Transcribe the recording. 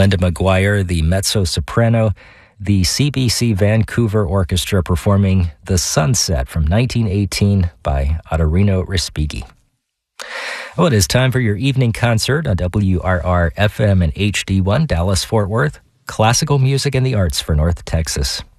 Linda McGuire, the mezzo-soprano, the CBC Vancouver Orchestra performing The Sunset from 1918 by Ottorino Respighi. Well, it is time for your evening concert on WRR FM and HD1 Dallas-Fort Worth. Classical music and the arts for North Texas.